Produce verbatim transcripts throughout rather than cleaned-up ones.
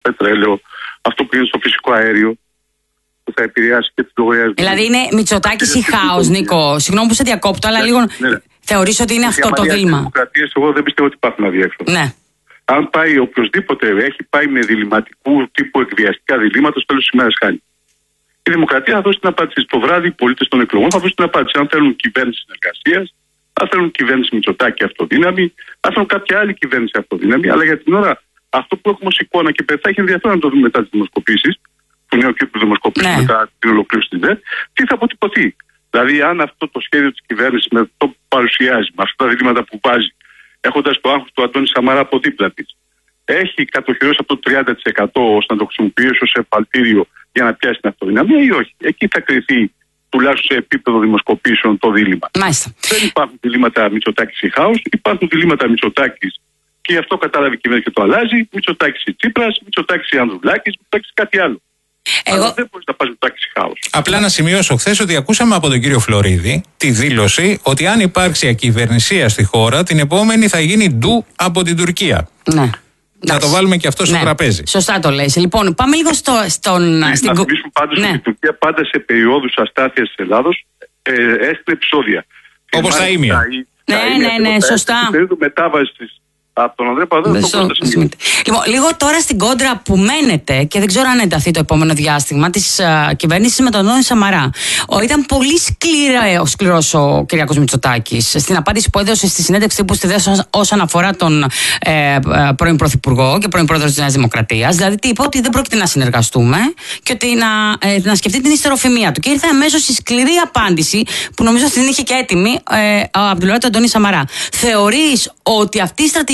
πετρέλαιο, αυτό που είναι στο φυσικό αέριο, που θα επηρεάσει και τους λογαριασμούς. Δηλαδή είναι Μητσοτάκης ή χάος, Νίκο? Συγγνώμη που σε διακόπτω, αλλά ναι, λίγο. Ναι, ναι. Θεωρείς ότι είναι αυτό το δίλημμα? Δημοκρατίες, εγώ δεν πιστεύω ότι υπάρχουν αδιέξοδα. Ναι. Αν πάει οποιοδήποτε έχει πάει με διλημματικού τύπου εκβιαστικά διλήμματα, τέλος της ημέρας χάνει. Η δημοκρατία θα δώσει την απάντηση. Το βράδυ οι πολίτες των εκλογών θα δώσουν την απάντηση. Αν θέλουν κυβέρνηση συνεργασίας, αν θέλουν κυβέρνηση Μητσοτάκη αυτοδύναμη, αν θέλουν κάποια άλλη κυβέρνηση αυτοδύναμη. Αλλά για την ώρα αυτό που έχουμε ως εικόνα και θα έχει ενδιαφέρον να το δούμε μετά τις δημοσκοπήσεις, του νέου κύκλου δημοσκοπήσεις, ναι, μετά την ολοκλήρωση της ΔΕΤ, τι θα αποτυπωθεί. Δηλαδή, αν αυτό το σχέδιο της κυβέρνησης με αυτό που παρουσιάζει, με αυτά τα διλήμματα που βάζει, έχοντας το άγχος του Αντώνη Σαμαρά από δίπλα της, έχει κατοχυρώσει από το τριάντα τοις εκατό ώστε να το χρησιμοποιήσει ως εφαλτήριο για να πιάσει την αυτοδυναμία ή όχι. Εκεί θα κριθεί τουλάχιστον σε επίπεδο δημοσκοπήσεων το δίλημμα. Μάλιστα. Δεν υπάρχουν διλήμματα Μητσοτάκης ή χάος, υπάρχουν διλήμματα Μητσοτάκης και γι' αυτό κατάλαβε η κυβέρνηση και το αλλάζει. Μητσοτάκης ή Τσίπρας, Μητσοτάκης ή Ανδρουλάκης, Μητσοτάκης κάτι άλλο. Εγώ... Αλλά δεν μπορεί να πας Μητσοτάκης ή χάος. Απλά να σημειώσω χθες ότι ακούσαμε από τον κύριο Φλωρίδη τη δήλωση ότι αν υπάρξει ακυβερνησία στη χώρα, την επόμενη θα γίνει ντου από την Τουρκία. Ναι. Να το βάλουμε και αυτό στο ναι, τραπέζι. Σωστά το λες. Λοιπόν, πάμε λίγο στο, στον. Ναι, στην... Να θυμίσουμε πάντως ναι. ότι η Τουρκία πάντα σε περιόδους αστάθειας της Ελλάδος ε, έστειλε επεισόδια. Όπως τα ίμια. Ναι, ναι, ναι, σωστά. Στην περίοδο μετάβασης από τον Ανδρέα Παπαδόπουλο στο Κωνσταντίνο. Λοιπόν, λίγο τώρα στην κόντρα που μένετε και δεν ξέρω αν ενταθεί το επόμενο διάστημα της uh, κυβέρνησης με τον Αντώνη Σαμαρά. Ο, ήταν πολύ σκληρό, σκληρός ο Κυριάκος Μητσοτάκης στην απάντηση που έδωσε στη συνέντευξη που στη ΔΕΣ όσον αφορά τον ε, πρώην Πρωθυπουργό και πρώην Πρόεδρο της Νέας Δημοκρατίας. Δηλαδή, τι είπε, ότι δεν πρόκειται να συνεργαστούμε και ότι να, ε, να σκεφτεί την ιστεροφημία του. Και ήρθε αμέσως η σκληρή απάντηση που νομίζω ότι την είχε και έτοιμη ε, από την πλευρά του Αντώνη Σαμαρά. Θεωρείς ότι αυτή η στρατηγική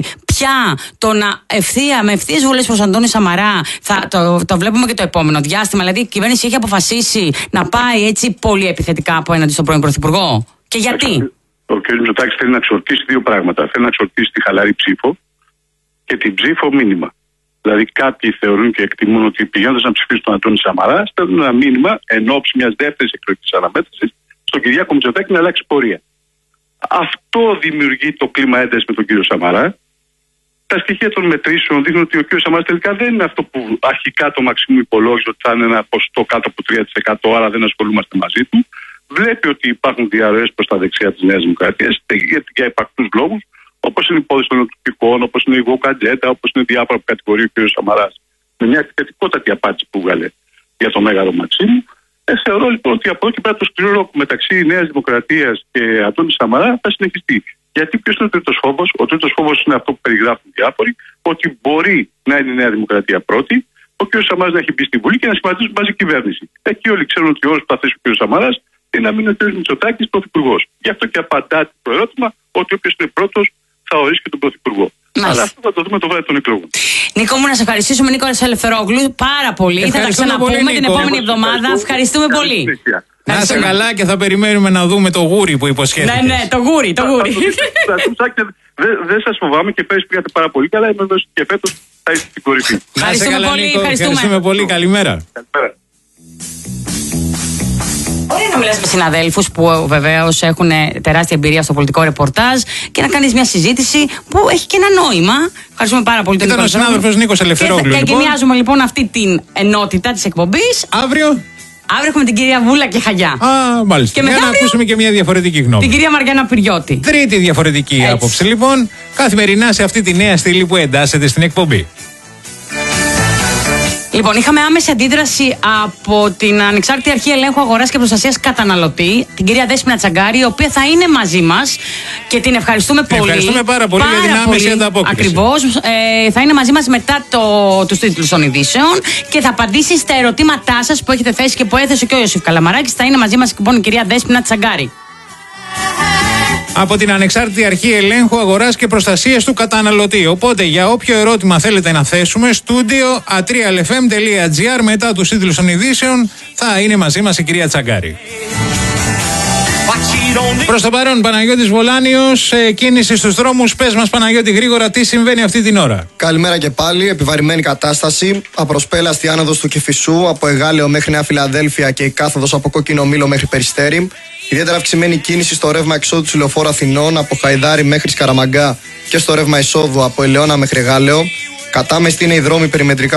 πια το να ευθεία, με ευθείες βουλές προς Αντώνη Σαμαρά θα, το, το βλέπουμε και το επόμενο διάστημα? Δηλαδή η κυβέρνηση έχει αποφασίσει να πάει έτσι πολύ επιθετικά απέναντι στον πρώην Πρωθυπουργό. Και γιατί? Ο κ. Μητσοτάκης θέλει να εξορτήσει δύο πράγματα. Θέλει να εξορτήσει τη χαλαρή ψήφο και την ψήφο μήνυμα. Δηλαδή κάποιοι θεωρούν και εκτιμούν ότι πηγαίνοντας να ψηφίσουν τον Αντώνη Σαμαρά, στέλνουν ένα μήνυμα εν ώψη μιας δεύτερης εκλογικής αναμέτρησης στον Κυριάκο Μητσοτάκη να αλλάξει πορεία. Αυτό δημιουργεί το κλίμα έντασης με τον κύριο Σαμαρά. Τα στοιχεία των μετρήσεων δείχνουν ότι ο κύριος Σαμαράς τελικά δεν είναι αυτό που αρχικά το Μαξίμου υπολόγιζε, ότι θα είναι ένα ποσοστό κάτω από τρία τοις εκατό, άρα δεν ασχολούμαστε μαζί του. Βλέπει ότι υπάρχουν διαρροές προς τα δεξιά της Νέας Δημοκρατίας για υπαρκτούς λόγους, όπως είναι η υπόθεση των νοτυπικών, όπως είναι η Γουκατζέτα, όπως είναι διάφορα που κατηγορεί ο κύριος Σαμαράς. Με μια επιθετικότατη απάντηση που βγάλε για το μέγαρο Μαξίμου. Ε, θεωρώ λοιπόν ότι από εδώ και πέρα το σκληρό ροκ μεταξύ Νέας Δημοκρατίας και Αντώνη Σαμαρά θα συνεχιστεί. Γιατί ποιος είναι ο τρίτος φόβος? Ο τρίτος φόβος είναι αυτό που περιγράφουν διάφοροι, ότι μπορεί να είναι η Νέα Δημοκρατία πρώτη, ο κ. Σαμαράς να έχει μπει στη Βουλή και να σχηματίσουν μαζί κυβέρνηση. Εκεί όλοι ξέρουν ότι ο όρος που θα θέσει ο κ. Σαμαράς είναι να μείνει ο κ. Μητσοτάκης πρωθυπουργός. Γι' αυτό και απαντάτε το ερώτημα ότι όποιος είναι πρώτος θα ορίσει και τον πρωθυπουργό. Μάλιστα. Αλλά αυτό θα το δούμε το βράδυ των εκλογών. Νίκο μου, να σε ευχαριστήσουμε, Νίκο Ελευθερόγλου, πάρα πολύ. Θα τα ξαναπούμε πολύ, την επόμενη εβδομάδα. Ευχαριστούμε πολύ. Να είσαι καλά και θα περιμένουμε να δούμε το γούρι που υποσχέθηκες. Ναι, ναι, το γούρι, το γούρι. Δεν σας φοβάμαι και πέρυσι πήγατε πάρα πολύ καλά. Είμαι εδώ και φέτος θα είστε στην κορυφή. Ευχαριστούμε πολύ. Ευχαριστούμε πολύ. Καλημέρα. Καλημέρα. Ωραία να μιλάς με συναδέλφους που βεβαίως έχουν τεράστια εμπειρία στο πολιτικό ρεπορτάζ και να κάνεις μια συζήτηση που έχει και ένα νόημα. Ευχαριστούμε πάρα πολύ τον Νίκο. Ήταν ο συνάδελφος Νίκος Ελευθερόγλου. Και εγκαινιάζουμε λοιπόν αυτή την ενότητα της εκπομπής. Αύριο. Αύριο έχουμε την κυρία Βούλα και Χαγιά. Α, μάλιστα. Και για να ακούσουμε και μια διαφορετική γνώμη. Την κυρία Μαριάννα Πυριώτη. Τρίτη διαφορετική Έτσι. άποψη λοιπόν. Καθημερινά σε αυτή τη νέα στήλη που εντάσσεται στην εκπομπή. Λοιπόν, είχαμε άμεση αντίδραση από την Ανεξάρτητη Αρχή Ελέγχου Αγοράς και Προστασίας Καταναλωτή, την κυρία Δέσποινα Τσαγκάρη, η οποία θα είναι μαζί μας και την ευχαριστούμε πολύ. Ευχαριστούμε πάρα πολύ πάρα για την άμεση ανταπόκριση. Ακριβώς. Ε, θα είναι μαζί μας μετά το, τους τίτλους των ειδήσεων και θα απαντήσει στα ερωτήματά σας που έχετε θέσει και που έθεσε και ο Ιωσήφ Καλαμαράκης. Θα είναι μαζί μας λοιπόν η κυρία Δέσποινα Τσαγκάρη. Από την Ανεξάρτητη Αρχή Ελέγχου Αγοράς και Προστασίας του Καταναλωτή. Οπότε για όποιο ερώτημα θέλετε να θέσουμε, στούντιο ατρία ελ εφ εμ τελεία τζι άρ μετά τους τίτλους των ειδήσεων θα είναι μαζί μας η κυρία Τσαγκάρη. Προς το παρόν, Παναγιώτης Βολάνιος, ε, κίνηση στους δρόμους. Πες μας, Παναγιώτη, γρήγορα τι συμβαίνει αυτή την ώρα. Καλημέρα και πάλι. Επιβαρημένη κατάσταση. Απροσπέλαστη άνοδος του Κηφισού από Εγάλεο μέχρι Νέα Φιλαδέλφια και η κάθοδος από Κόκκινο Μήλο μέχρι Περιστέρι. Ιδιαίτερα αυξημένη κίνηση στο ρεύμα εξόδου του Λεωφόρου Αθηνών από Χαϊδάρι μέχρι Σκαραμαγκά και στο ρεύμα εισόδου από Ελαιώνα μέχρι Εγάλεο. Κατάμεστοι είναι οι δρόμοι περιμετρικά